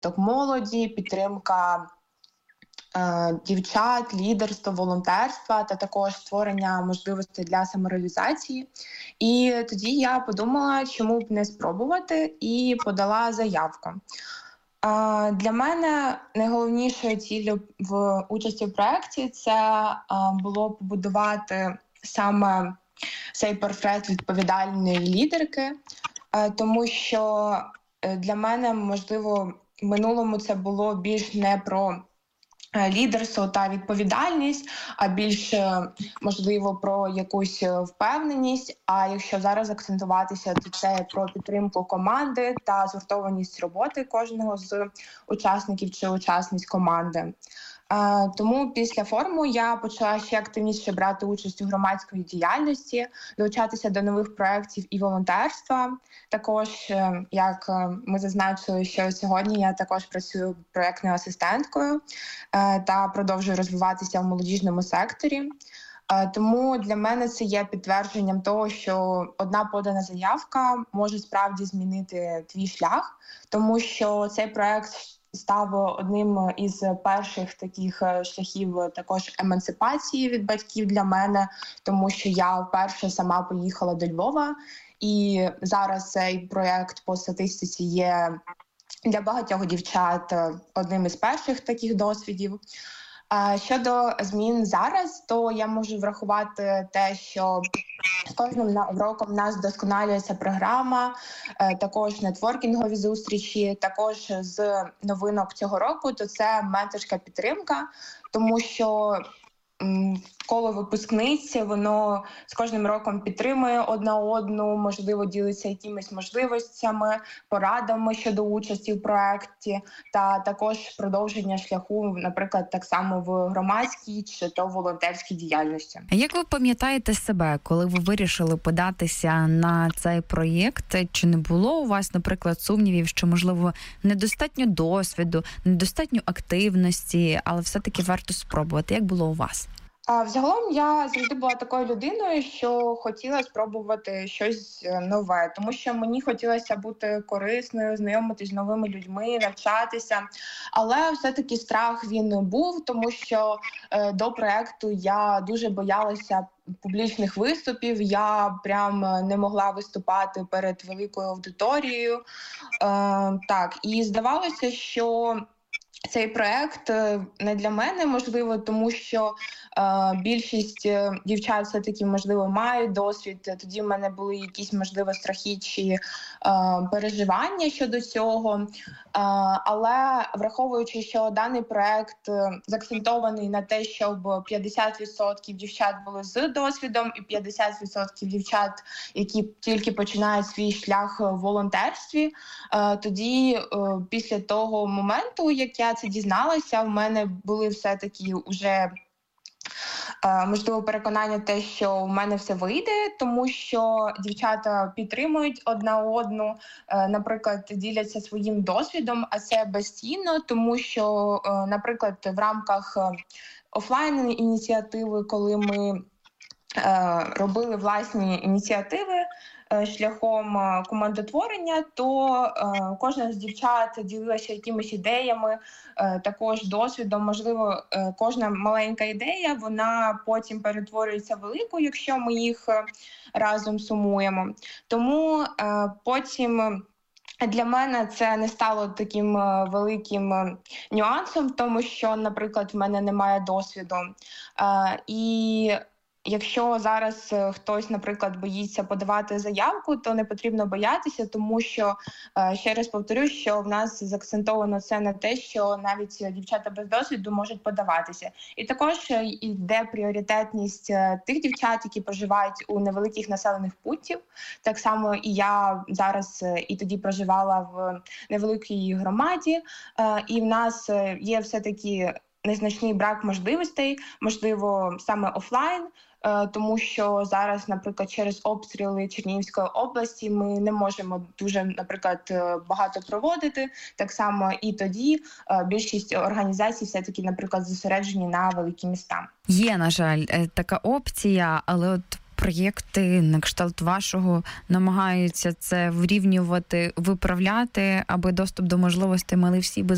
молоді, підтримка дівчат, лідерство, волонтерства та також створення можливостей для самореалізації. І тоді я подумала, чому б не спробувати, і подала заявку. Для мене найголовнішою ціллю в участі в проєкті це було побудувати саме цей портрет відповідальної лідерки, тому що для мене, можливо, в минулому це було більш не про лідерство та відповідальність, а більше, можливо, про якусь впевненість. А якщо зараз акцентуватися, то це про підтримку команди та згуртованість роботи кожного з учасників чи учасниць команди. Тому після форуму я почала ще активніше брати участь у громадської діяльності, долучатися до нових проєктів і волонтерства. Також, як ми зазначили, що сьогодні я також працюю проєктною асистенткою та продовжую розвиватися в молодіжному секторі. Тому для мене це є підтвердженням того, що одна подана заявка може справді змінити твій шлях, тому що цей проєкт став одним із перших таких шляхів також емансипації від батьків для мене, тому що я вперше сама поїхала до Львова, і зараз цей проєкт по статистиці є для багатьох дівчат одним із перших таких досвідів. Щодо змін зараз, то я можу врахувати те, що з кожним роком в нас вдосконалюється програма, також нетворкінгові зустрічі, також з новинок цього року, то це менторська підтримка, тому що коло випускниць, воно з кожним роком підтримує одна одну, можливо, ділиться якимись можливостями, порадами щодо участі в проєкті, та також продовження шляху, наприклад, так само в громадській чи то волонтерській діяльності. А як ви пам'ятаєте себе, коли ви вирішили податися на цей проєкт? Чи не було у вас, наприклад, сумнівів, що, можливо, недостатньо досвіду, недостатньо активності, але все-таки варто спробувати? Як було у вас? Взагалом я завжди була такою людиною, що хотіла спробувати щось нове, тому що мені хотілося бути корисною, знайомитись з новими людьми, навчатися. Але все-таки страх він був, тому що до проєкту я дуже боялася публічних виступів, я прям не могла виступати перед великою аудиторією. І здавалося, що цей проєкт не для мене, можливо, тому що більшість дівчат все-таки, можливо, мають досвід. Тоді в мене були якісь, можливо, страхи чи переживання щодо цього. Але враховуючи, що даний проєкт заакцентований на те, щоб 50% дівчат були з досвідом і 50% дівчат, які тільки починають свій шлях в волонтерстві, тоді після того моменту, як я це дізналася, в мене були все-таки вже можливо переконання те, що в мене все вийде, тому що дівчата підтримують одна одну, наприклад, діляться своїм досвідом, а це безцінно, тому що, наприклад, в рамках офлайн-ініціативи, коли ми робили власні ініціативи шляхом командотворення, то кожна з дівчат ділилася якимись ідеями, також досвідом. Можливо, кожна маленька ідея, вона потім перетворюється в велику, якщо ми їх разом сумуємо. Тому потім для мене це не стало таким великим нюансом, тому що, наприклад, в мене немає досвіду. І якщо зараз хтось, наприклад, боїться подавати заявку, то не потрібно боятися, тому що, ще раз повторю, що в нас заакцентовано це на те, що навіть дівчата без досвіду можуть подаватися. І також йде пріоритетність тих дівчат, які проживають у невеликих населених пунктів. Так само і я зараз і тоді проживала в невеликій громаді, і в нас є все-таки незначний брак можливостей, можливо, саме офлайн, тому що зараз, наприклад, через обстріли Чернігівської області ми не можемо дуже, наприклад, багато проводити. Так само і тоді більшість організацій все-таки, наприклад, зосереджені на великі міста. Є, на жаль, така опція, але от проєкти на кшталт вашого намагаються це врівнювати, виправляти, аби доступ до можливостей мали всі без